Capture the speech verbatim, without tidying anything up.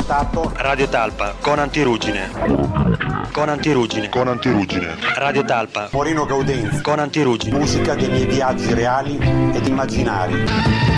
ascoltato Radio Talpa con Antirugine. Con Antirugine. Con Antirugine. Radio Talpa. Moreno Gaudenzi. Con Antirugine. Musica dei miei viaggi reali ed immaginari.